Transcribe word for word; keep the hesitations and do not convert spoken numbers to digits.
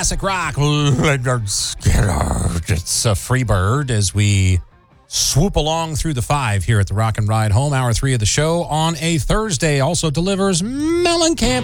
classic rock. It's a free bird as we swoop along through the five here at the Rock and Ride Home. Hour three of the show on a Thursday also delivers Mellencamp.